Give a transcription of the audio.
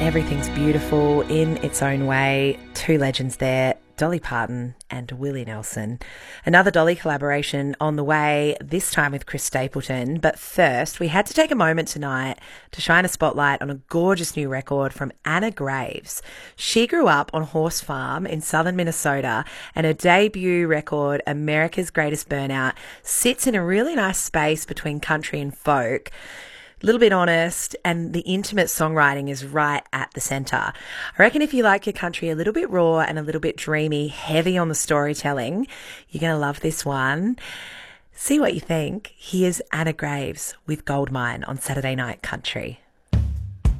Everything's beautiful in its own way. Two legends there, Dolly Parton and Willie Nelson. Another Dolly collaboration on the way, this time with Chris Stapleton. But first, we had to take a moment tonight to shine a spotlight on a gorgeous new record from Anna Graves. She grew up on Horse Farm in southern Minnesota, and her debut record, America's Greatest Burnout, sits in a really nice space between country and folk. A little bit honest, and the intimate songwriting is right at the centre. I reckon if you like your country a little bit raw and a little bit dreamy, heavy on the storytelling, you're going to love this one. See what you think. Here's Anna Graves with Goldmine on Saturday Night Country.